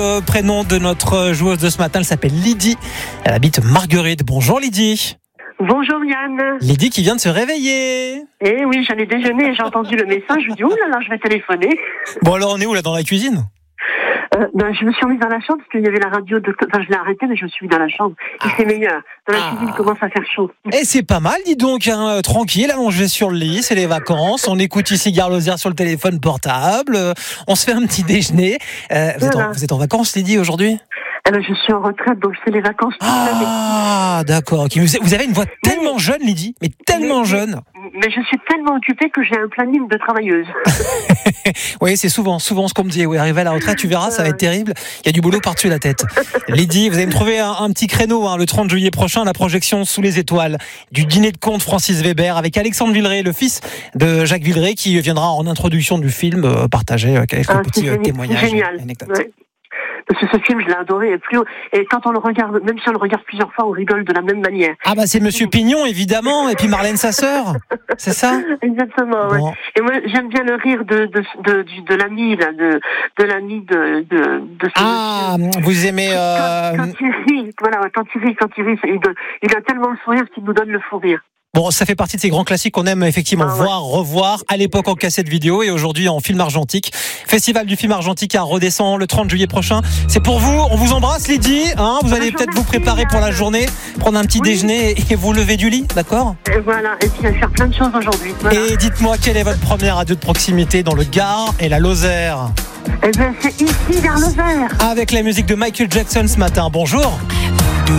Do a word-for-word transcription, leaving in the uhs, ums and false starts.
Le prénom de notre joueuse de ce matin, elle s'appelle Lydie. Elle habite Marguerite. Bonjour Lydie. Bonjour Yann. Lydie qui vient de se réveiller. Eh oui, j'allais déjeuner et j'ai entendu le message. Je me dis, oh là là, je vais téléphoner. Bon alors on est où là, dans la cuisine? Euh, ben, je me suis remise dans la chambre parce qu'il y avait la radio de... Enfin, je l'ai arrêtée, mais je me suis mis dans la chambre. Et Ah. c'est meilleur. Dans la Ah. cuisine, il commence à faire chaud. Et c'est pas mal, dis donc, hein, euh, tranquille, allongé sur le lit, c'est les vacances, on écoute ici Gare Lozère sur le téléphone portable, euh, on se fait un petit déjeuner. Euh, vous, êtes Voilà. en, vous êtes en vacances, Lydie, aujourd'hui? Eh ben, je suis en retraite, donc c'est les vacances toute l'année. Ah, d'accord. ok. Vous vous avez une voix tellement jeune, Lydie, mais tellement Mais- jeune. Mais je suis tellement occupée que j'ai un planning de travailleuse. Oui, c'est souvent, souvent ce qu'on me dit. Oui, arriver à la retraite, tu verras, ça va être terrible. Il y a du boulot par-dessus la tête. Lydie, vous allez me trouver un, un petit créneau, hein, le trente juillet prochain, la projection Sous les étoiles du dîner de conte Francis Weber avec Alexandre Villeray, le fils de Jacques Villeray, qui viendra en introduction du film euh, partager euh, quelques Ah, petits c'est euh, génial, témoignages. c'est génial. anecdotes. Ouais. Parce que ce film, je l'ai adoré. Et, plus, et quand on le regarde, même si on le regarde plusieurs fois, on rigole de la même manière. Ah bah c'est Monsieur Pignon, évidemment, et puis Marlène, sa sœur, c'est ça? Exactement, ouais. Bon. Et moi, j'aime bien le rire de de de, de, de l'ami là, de de l'ami de de de ce Ah, vous aimez... Euh... Quand, quand il rit, voilà, quand il rit, quand il rit, il, donne, il a tellement le sourire qu'il nous donne le fou rire. Bon, ça fait partie de ces grands classiques qu'on aime effectivement Ah ouais. voir, revoir, à l'époque en cassette vidéo et aujourd'hui en film argentique. Festival du film argentique à redescend le trente juillet prochain. C'est pour vous, on vous embrasse Lydie, hein, vous allez Je vous peut-être vous remercie, préparer pour la Yann. journée, prendre un petit Oui. déjeuner et vous lever du lit, d'accord? Et voilà, et puis il va faire plein de choses aujourd'hui. Voilà. Et dites-moi, quelle est votre première radio de proximité dans le Gard et la Lozère? Et bien, c'est ici vers le vert. Avec la musique de Michael Jackson ce matin, bonjour.